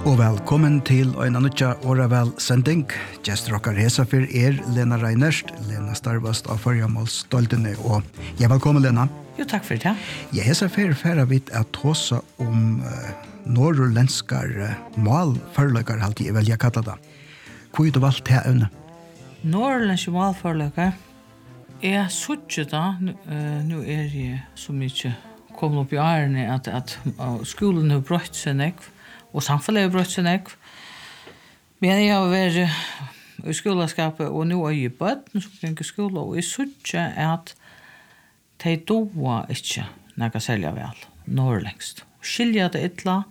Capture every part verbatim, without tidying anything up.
Og velkommen til en annutja åravel sending. Gjester okkar hesa for er Lena Reinerst. Lena starvast av Førjamåls Stoltene. Og jeg er velkommen, Lena. Jo, takk for det. Jeg hesa for færa vidt at tåsa om uh, norrlenskar uh, malførløkar, alltid jeg velger kalla det. Hvor er det valgt her øvne? Norrlenske malførløkar er suttje da. Uh, nå er jeg så mye kommet opp i ærene at, at uh, skolen har brøtt seg nekv. Og samfunnet har brøtt seg nekv. Men jeg har vært i skolaskapet, og nå er jeg bøtten som gikk i skole, og jeg synes at de doa ikke nægge selja vel, norrlengst. Skilja det ytla,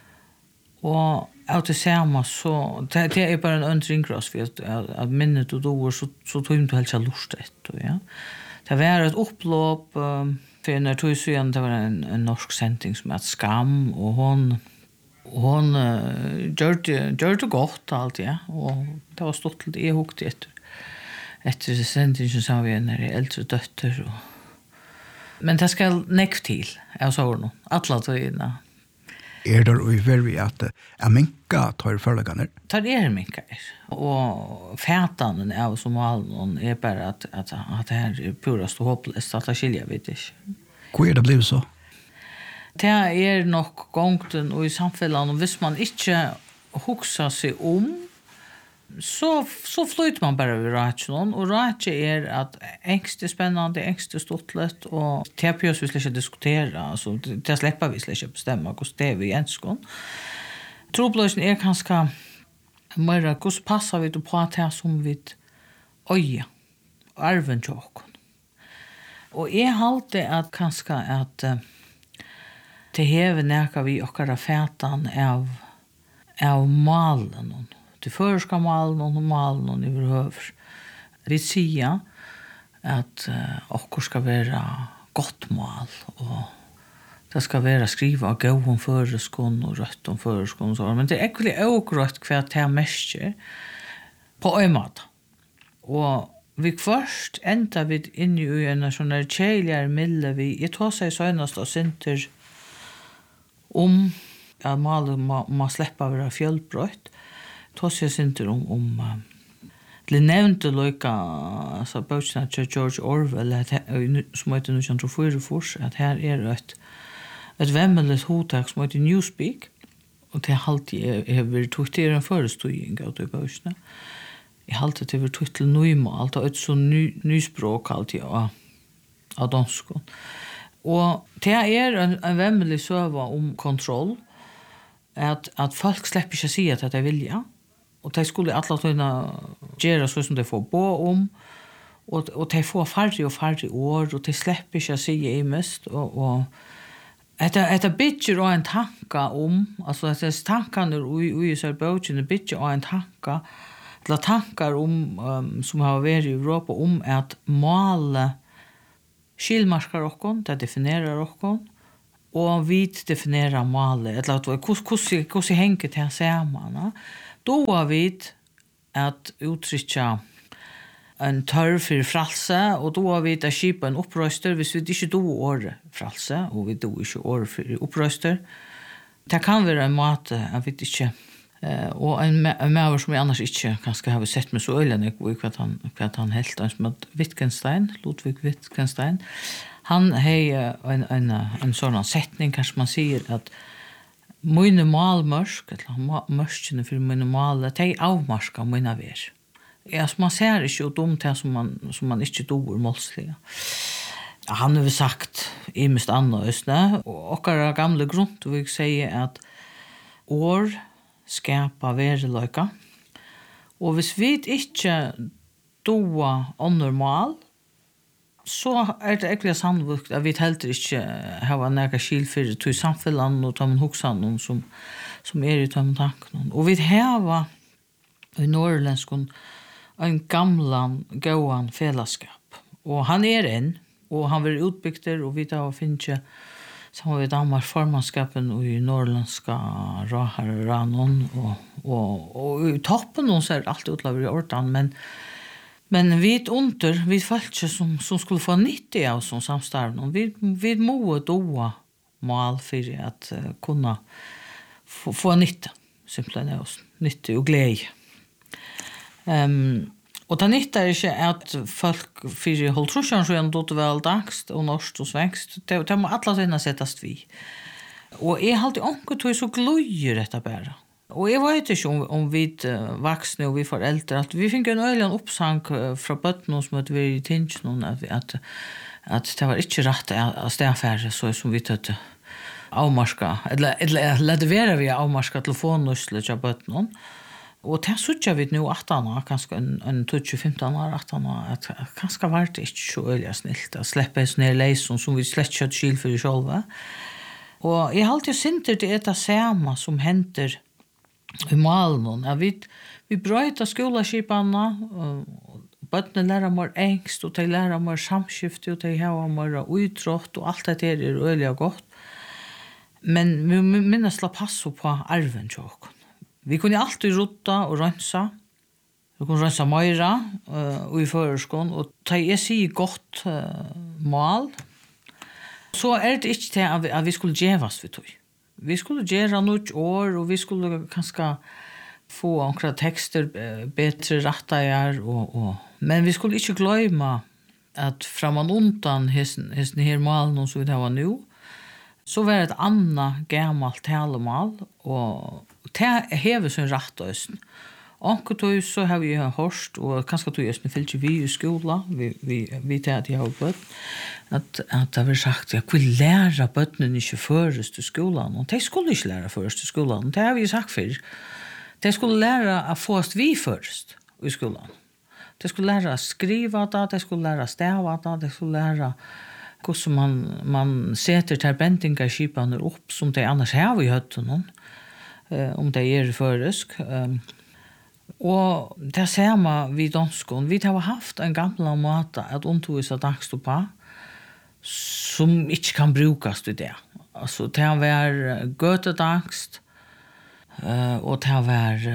og av det samme, så det, det er bare en undring grås, for at, at minnet du doer, så, så tog du helst lust etter. Ja. Det var et opplåp, um, for når tog så igjen, det var en, en norsk sending som het Skam, og hon hon uh, gjør, det, gjør det godt alt, ja. Og det var stått litt jeg hukte etter etter sendingen som vi er når jeg er eldre døtter. Og... Men det skal nekv til, jeg sa noe, alle tøyene. Er det jo veldig at jeg minka tar forløkene? Det er minka, og fætanen av som alle er bare at, at, at det her er purast og håpløst, at det skiljer vi ikke. Hvor er det blevet så? Det er nok gongten og i samfunnet, og hvis man ikke hukser seg om, så, så flyter man bare ved ratjen. Og ratje er at engst er spennende, engst er stortlet, og det er vi ikke diskutere, altså, det slipper vi ikke bestemme hvordan det er vi ønsker. Trobløsene er kanskje mer hvordan passer vi på det som vi øye, arven til oss. Og jeg halte at kanskje at det hever nækka vi okkara fætan av, av malen. Det førska malen og malen i behøver. Vi sier at uh, okkar skal være godt mal, og det skal være skriva av gau om føreskån og rødt om føreskån. Men det er egentlig også hva det er mest på øymat. Og vi først enda vi inn i en sånn der kjeiligere milde vi, jeg tar seg søgnast og synter om at malet må, må slippe å være fjellbrøtt. Tog jeg synter om, om uh, det nevnte løyka, altså bøtjene til George Orwell, at, som heter nittjen fyrtifire, at her er et, et vemmelig hotak som heter Newspeak, og det er alltid jeg har vært tog til en forestøying av det bøtjene. Jeg har alltid vært tog til nøymål, og et sånn ny, nyspråk alltid av, av danskån. Og det er en, en vemmelig søva om kontroll, at, at folk slipper ikke å si at det er vilja, og de skulle alle tøyne gjøre så som de får bo om, og, og de får færre og færre år, og de slipper ikke å si i mest, og, og etter, etter bytjer og en tanke om, altså etter tankene i U S A-bøtjene bytjer og en tanke, eller tanker om, um, som har vært i Europa, om at male skilmarskar okkon, det definerar okkon, og vi definerar malet, eller hvordan henger det sammen. Da har vi at uttrykja en tørr for fralse, og da har vi at skipa en opprøster, hvis vi ikke do året fralse, og vi do ikke året for opprøster. Det kan være en måte, jeg vet ikke, Uh, og en maver som jeg annars ikke kanskje har sett med så øyne hva han, hva han helt, en som het Wittgenstein, Ludwig Wittgenstein, han har en, en, en sånn setning, kanskje man sier at mine malmørsk, eller mørskene for mine male, de avmarska mine ver. Altså, man ser ikke ut om det som man, som man ikke doer målslige. Han har sagt i mest annet, og okkara gamle grunn, vil jeg si at år skapa veriløyka. Og hvis vi ikke doa onnormal, så er det egentlig sannvukt at vi heller ikke har nægget skil for to samfunnet og ta med hoksan som, som er i ta med tanken. Og vi har i norrlenskon en gamlan, gåan fellesskap. Og han er en, og han vil utbygter, og vi da finner sammen med Danmark formannskapen og i norrländska ranon og, og, og i toppen så er det alltid utlaver i ordan, men men vi under, vi følte som, som skulle få nytt av som samstarven, vi, vi må doa mal for at uh, kunne få, få nytt. simpelthen är oss nyttig och glädje. Um, och det nyttar inte att folk fyra håll trusjan så ändå då väl dags och norskt och svenskt. Det, det må alla sinna sättas vi. Och jag har alltid ångat hur så glöjer detta bara. Och jag vet inte om, om vi uh, vuxna och vi föräldrar att vi fick en öjligen uppsang uh, från bötten som att vi är i tinsen att, att, att det var inte rätt att stäfärre så som vi tötte avmarska eller eller lade vara vi avmarska telefonnusle till bötten. Och det såg vi nu åttan kanske en en tjugo femton år åttan att kanske var det inte så öliga snällt att släppa oss ner läson som vi slätt kött skil för själva. Och jag har alltid synter det är samma som händer i Malmö. Ja, vi vi bröta skolaskiparna och barnen lära mer ängst och de lära mer samskifte och de har mer utrott och allt det är er öliga gott. Men vi minns la passa på arven tjock. Vi kunde alltid rota och rensa. Vi kunde rensa mera uh, och i förskon och ta jag sig gott uh, mal. Så är det inte att vi, att vi skulle gevas för tog. Vi skulle göra något år och vi skulle kanske få några texter bättre rätta och, och men vi skulle inte glömma att framan undan hesten hesten här malen som vi har nu så var det ett annat gammalt talemal och det häver sin rättöst. Och då så har vi hört och kanske då just nu fyllt vi i skolan vi vi vi tar det har fått att att det var sagt jag vill lära barnen inte först i skolan och de skulle inte lära först i skolan. Det har vi sagt för. De skulle lära att få oss vi först i skolan. De skulle lära att skriva det, de skulle lära att stäva det, de skulle lära hur man man sätter till bändingar skipaner upp som de annars har vi hört någon eh, om det är försk. Um, og det samma vi danskon, vi har haft en gamla måte att undervisa dagstoppa som inte kan brukas till det. Alltså det har varit götedagst uh, och det har varit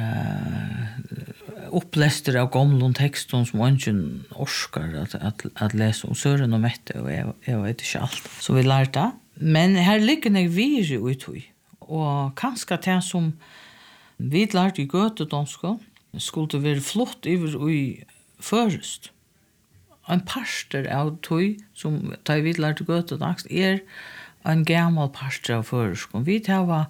uh, uppläster av gamla texter som man inte orskar att, att, att läsa om Søren och Mette och jag, jag vet inte allt. Så vi lärde. Men här ligger det vi ut och kanske det som vi lärde i götedanskon skulle være flott over i først. En parster av tog, som da vi lærte gøte dags, er en gammel parster av først. Vi tar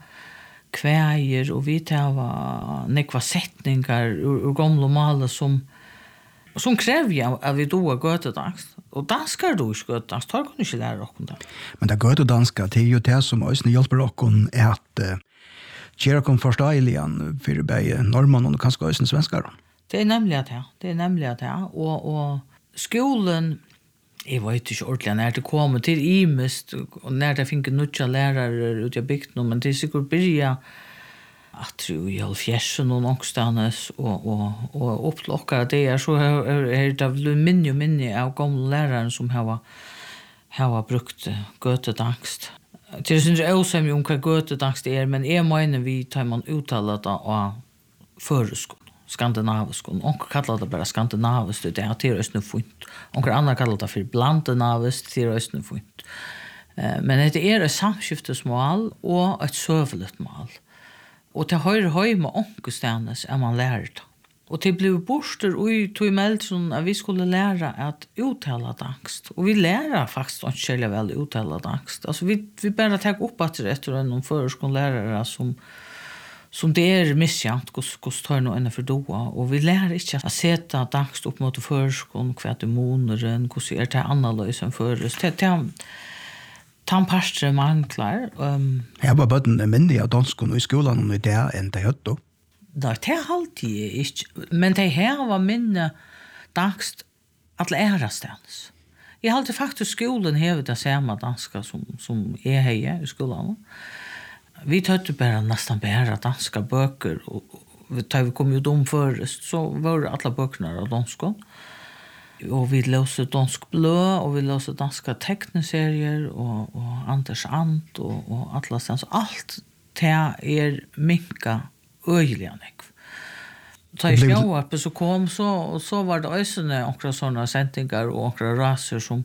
kvæger, og vi tar nekva setningar ur, ur gamle maler som, som krever at vi doer gøte dags. Og danskar do ikke gøte dags, tar kan ikke lære oss det. Men det gøte danska, det er jo det som også hjelper oss at Kjera kom första alien för bäge norrman och kanske också svenskar. Det är nämligen det. Det är nämligen det och och skolan jag vet inte ordentligt när det kommer till imest och när det finns nya lärare ut i bygden men det är säkert börja att tro i all fjärsen och någonstans och och och upplocka det är så är det väl minne minne av gamla lärare som har har brukt götedagst. Det är inte osam om vad götedagst är, men jag menar vi tar man uttalar det av förskon, skandinaviskon. Och kallar det bara skandinaviskt, det är till östnu fint. Och andra kallar det för blandenaviskt, till östnu fint. Men det är ett samskiftesmål och ett sövligt mål. Och det har höjma onkestänes är man lärt. Och det blev borster och tog melson att vi skulle lära att uttala dagst. Och vi lära faktiskt inte själva väl uttala dagst. Alltså vi vi bara tar upp att det efter någon förskolelärare som som det är missjant hur hur tar nog en för då och vi lär inte att sätta dagst upp mot förskon kvart månaden hur ser det annorlunda än förut. Det det tampastre manglar. Um, jag var bara en myndig av danskon i skolan och det är inte hött då. Da, det er alltid ikke. Men det her var minne dagst alle ærestens. Jeg har alltid faktisk skolen hevet det samme danska som, som jeg heier i skolen. Vi tøtte bare nesten bare danska bøker, og da vi kom jo dom først, så var det alle bøkene av danska. Og vi løste dansk blø, og vi løste danska tekneserier, og, og Anders Ant, og, og alle stens. Alt det er minka öjliga nekv. Så i snöappen så kom så och så var det ösene och sådana sändningar och raser som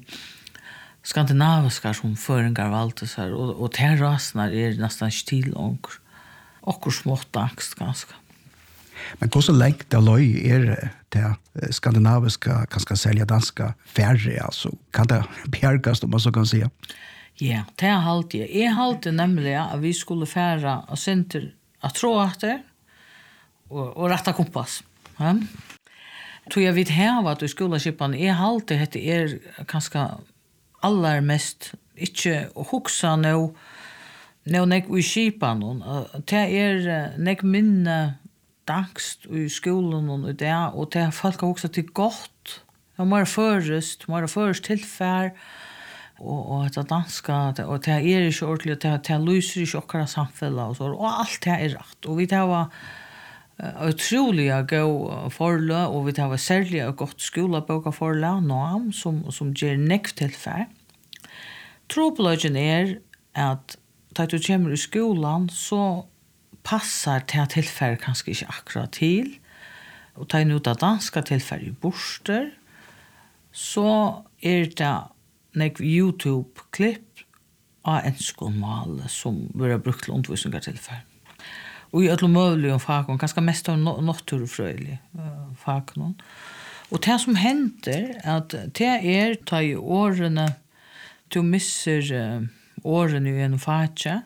skandinaviska som föringar valde så här och och de raserna är nästan stil och och smått angst ganska. Men hur så länge det löj är det skandinaviska, kanske sälja danska färre, alltså kan det bjärgas om man så kan säga? Ja, det är halt jag. Jag halt nämligen att vi skulle färra och center att tro att det och, och rätta kompass. Ja? Tror jag vid här att i skolaskipan är halt det heter är ganska allra mest inte huxa nu nu nek vi skipan och det är nek minne dagst i skolan och det och det folk också till gott. Jag var förrest, var först tillfär och och att danska och det är ju ordentligt det det lyser i chockra samfälla och så och allt det är rätt och vi det var otroliga gå förlö och vi det var särskilt gott skolaböcker förlö nam som som ger nek tillfär. Tropologen är att ta du kommer i skolan så passar det tillfälle kanske inte akkurat till och ta ut att danska tillfälle i borster så är det nek YouTube-klipp av en skolmal som vi har brukt till undervisningar tillfälle. Och i alla möjliga fag, ganska mest av naturfröjlig fag. Och det som händer är att det är ta i årene du missar uh, årene i en fag.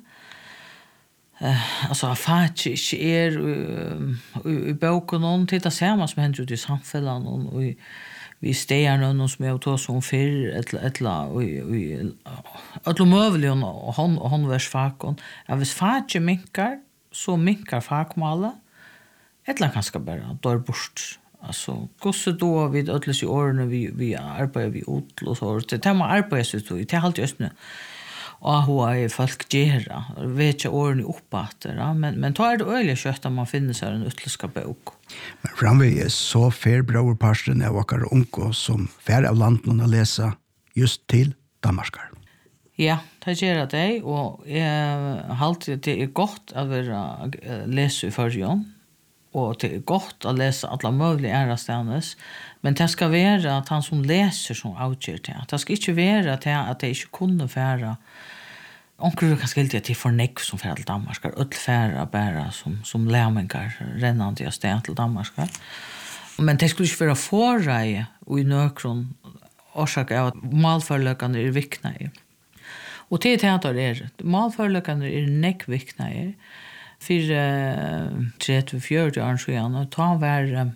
Uh, alltså fag inte är uh, i boken och det är samma som händer i samfällan och i vi stegar någon som jag tar som för ett ett la och och alla möjliga och hon hon vers fakon jag vis fage minkar så minkar fakmala ett la kanske bara då bort alltså gosse då vid ödles i åren vi vi arbetar vi ut och så det tema arbetar så det är halt just nu och hur är folk gera vet jag åren uppåt ja men men tar det öliga kött att man finner sig en utländska bok. Men framveg är så fair bror pastorn av åkare unko som fär av landen att läsa just till Danmarkar. Ja, det gör det och jag halt det är gott att vara läsa i förjon och det är gott att läsa alla möjliga ära stannes men det ska vara att han som läser som outger det. Det ska inte vara att att det inte kunde färra onkel kan skilja till för neck som för Danmark öll färra bara som som lärmengar rennande jag stät till Danmark. Men det skulle ju vara förrej och i nökron orsak av att malförlökande är vikna i. Och det teater är malförlökande är neck vikna i. För uh, trettiofyra fjorton år sedan och ta var uh,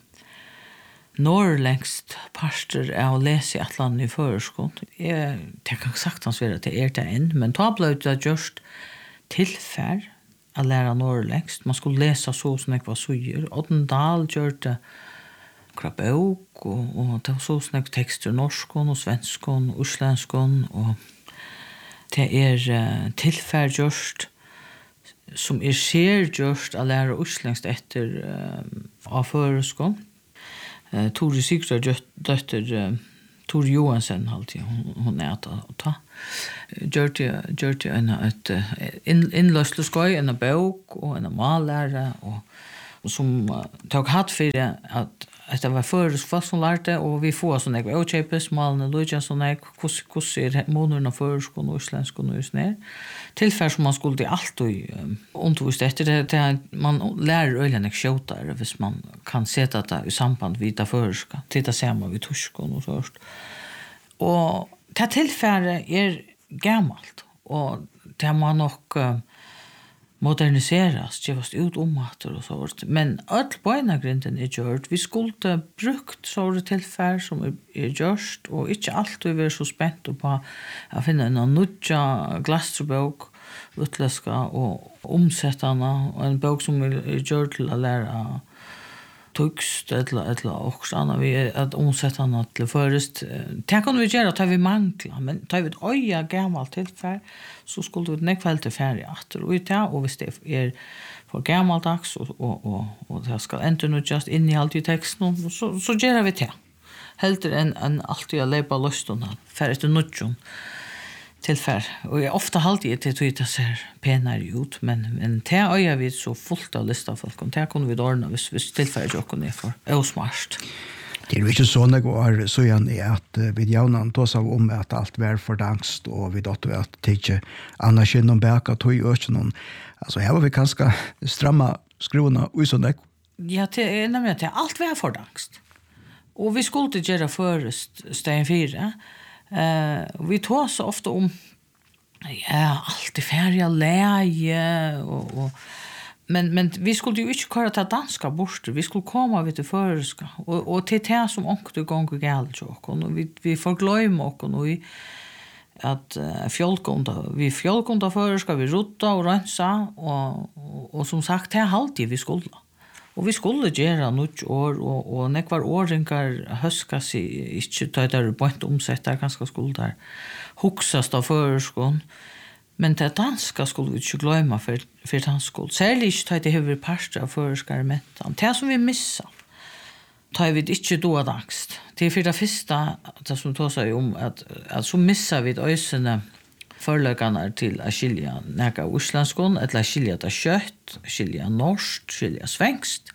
norrlängst pastor av läs i Atlant i förskott. Jag det kan sagt hans vara till er det än men ta blev det just tillfär att lära norrlängst. Man skulle läsa så som det var suger. Oddendal gjorde krabok och och det var så snägt texter norskon och svenskon och isländskon och det är uh, tillfär just som är ser just att lära isländsk efter uh, av förskott. Uh, Tore Sigurd dotter uh, Tor Johansen alltid hon, hon är att ta Gertie Gertie en ett in inlösluskoj en bok och en malare och och som uh, tog hatt för att att det var för fast som lärde och vi får såna där O J P smalna Lucia såna kus kus är månaderna för skon och isländsk och just ner tillfär som man skulle det allt och undervist efter det, det man lär ölen att skjuta det hvis man kan sätta det i samband vid det förska titta samma vid tuskon och så och det tillfäre är gammalt och det man nog uh, moderniseras, gevast ut ommater och så. Men all bøynagrinden er gjort. Vi skulle brukt sådana tillfär som är, är gjort och inte alltid vi är så spänt på att finna en nudja glastrobok utläska och omsättarna och en bok som är gjort till att lära tugst eller eller också annat vi att omsättarna till först. Det kan vi göra tar vi mangla men tar vi ett öja gammalt tillfär så skulle det nekväl till färdig åter och det och hvis det är för gammaldags och och och och det ska inte nu just in i allt i texten så så gör vi det. Helt en en alltid att lepa lustorna färdigt nutjon tillfär och jag ofta halt i det att det ser penare ut men men det är vi så fullt av lista folk och det kan vi ordna hvis hvis tillfär jag kunde för är smart. Det er jo ikke sånn jeg går så igjen i at vi javnen tås av om at alt var for angst, og vi datte at det ikke annars kjenner om bæk at vi ikke noen. Altså her var vi ganske stramme skruene og sånn jeg. Ja, det er nemlig at alt var for angst. Og vi skulle gjøre først stegen fire. Uh, vi tås ofte om ja, alt er ferdig å leie, og, og Men men vi skulle ju inte köra till danska bort. Vi skulle komma vid det förska och och till det som åkte gång och galt och och vi vi får glömma och och vi att uh, fjolkonda vi fjolkonda förska vi rota och rensa och, och och som sagt det halt vi skulle. Och vi skulle göra något år och och när kvar åringar höska sig inte ta där på ett omsätta ganska skuldar. Huxast av förskon. Men det danska skulle vi ikke glömma för, för dansk skuld. Særlig ikke det har parster av føreskare mentan. Det som vi missar, tar vi ikke då av angst. Det er for det første, det som tar seg om, at, at så missar vi øysene forløkene til å skilja nægge av uslandskån, eller å skilja det kjøtt, skilja norsk, skilja svengst.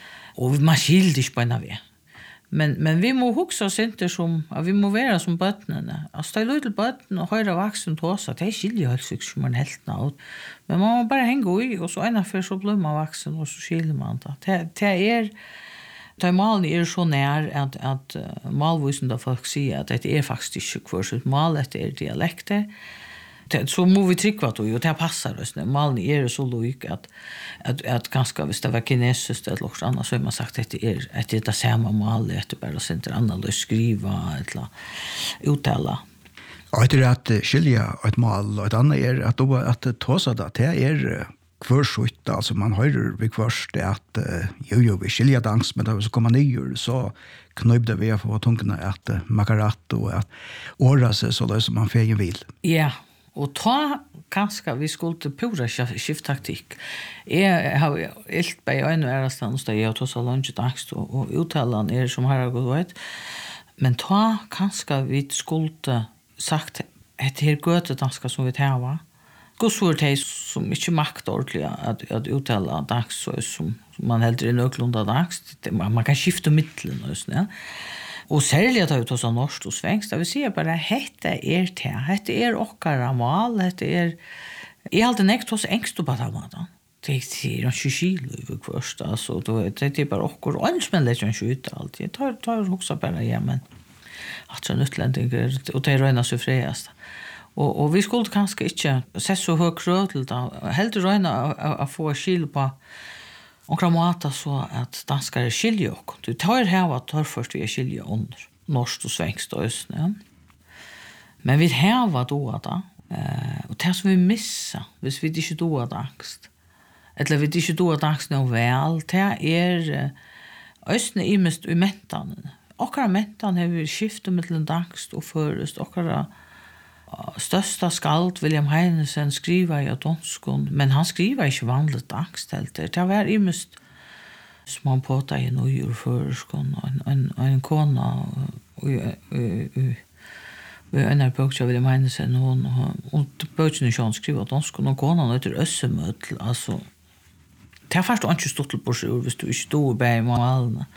Og man skilder ikke på en av det. Men men vi må huxa oss inte som vi må vara som bötnarna. Alltså det lite bötn och höra vuxen tåsa det skiljer helt sig som en helt nåt. Men man må bara hänga i och så ena för så blir man vuxen och så skiljer man det. Det det är det malen är så när att att uh, malvusen då folk säger att det är faktiskt inte kvar mal det är dialekter. Det så må vi trycka då och det passar oss när malen är så lojk att att att ganska visst det var kinesiskt eller något annat så har man sagt att det är att det är samma mal det är bara sen till annorlunda skriva eller uttala. Och det är att skilja ett mal och ett annat är att då att tåsa det det är kvarsutt alltså man hör vi kvarst det att jo jo vi skilja dans men då så kommer ner så knöbde vi för tungarna att makarat och att åra sig så där som man fegen vill. Ja. Och ta kanske vi skulle pura skifttaktik. Jag har helt på en och andra stans där jag tog så långt dags och uttalan är som har gått vet. Men ta kanske vi skulle sagt ett helt gott danska som vi tar va. Gå så det som inte makt ordentligt att att uttala dags så som man helt i nöklunda dags man kan skifta mitten och så. Och särskilt att ta ut oss av norsk och svensk, det vill säga bara hette är det, hette är åkara mal, hette är i allt det näkt hos ängst och bara maten. Det är en tjugo kilo först, alltså då det är bara åkor och men det är en tjugo allt. Jag tar tar också bara ja men att så utlänningar och det röna så fräst. Och och vi skulle kanske inte se så hög krödel då. Helt röna att få skil på och kramata så att danskar skiljer och du tar här vad tar först vi skiljer under norsk och svenskt och östne. Men vi här vad då att eh och det som vi missa hvis vi inte då att angst. Eller vi inte då att angst nå väl det är östne i mest i mentan. Och mentan har vi skiftat mellan angst och först och största skald William Heinesen skriva i danskon, men han skriva ikke vanligt angst helt. Det var i mest små påta i nøyur føreskon, og en, en, en kona og vi ønner bøk av William Heinesen, og, og bøkene ikke han skriva danskon, og kona nøyter øssemøtel, altså det er først og ikke stått på seg, hvis du ikke stod bæg i malene.